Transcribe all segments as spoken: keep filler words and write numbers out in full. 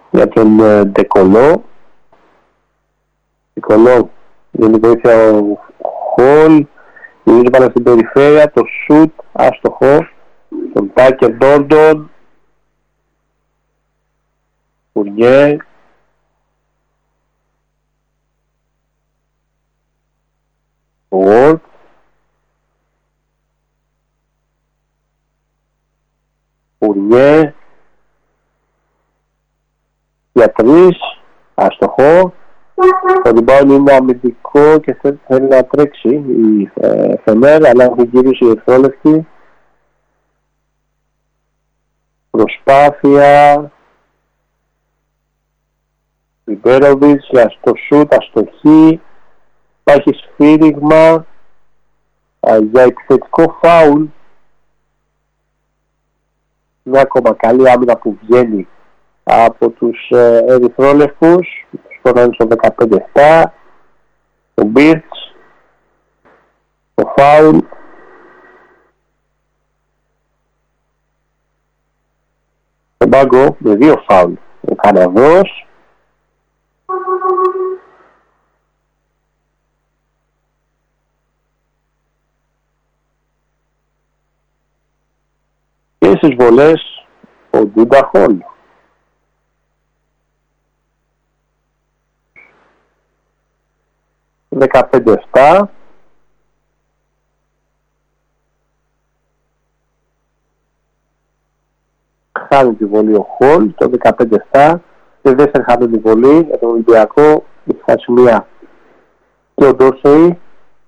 για τον ε, Ντεκολό. Ντεκολό, για την βοήθεια ο Χολ, γυρίζει πάνω στην περιφέρεια, το σουτ, άστοχο, τον Τάκερ Ντόρντον, Φουρνιέ, ο Ward, Φουρνιέ, για τρεις, άστοχο. Το rebound είναι αμυντικό και θέλει να τρέξει η Φενέρ, αλλά έχει γυρίσει η Ερυθρόλευκη. Προσπάθεια Ριμπέροβιτς για το σούτ, αστοχή. Υπάρχει σφύριγμα για επιθετικό φάουλ. Μια ακόμα καλή άμυνα που βγαίνει από τους ερυθρόλευκους. Σκοράρει στο δεκαπέντε επτά. Ο Μπίρτς, το φάουλ. Ο Μπάγκο με δύο φάουλ. Ο Καναδός. Και στις βολές ο Ντούντα Χολ. δεκαπέντε επτά. Χάνει τη βολή ο Χολ, το δεκαπέντε επτά. Και δεύτερη χάνει τη βολή για τον Ολυμπιακό. Έχει χάσει μία και ο Ντόρσεϊ.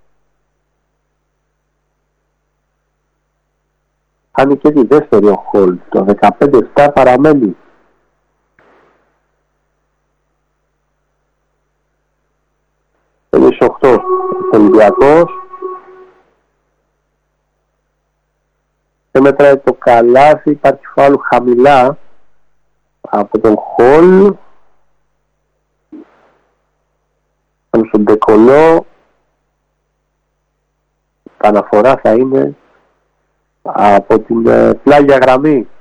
Χάνει και τη δεύτερη ο Χολ, το δεκαπέντε επτά παραμένει. Τελείωσε οκτώ ο Ολυμπιακός. Δεν μετράει το καλάθι, υπάρχει φάουλ χαμηλά από τον Χολ. Πάνω στον Ντεκολό. Αναφορά θα είναι από την ε, πλάγια γραμμή.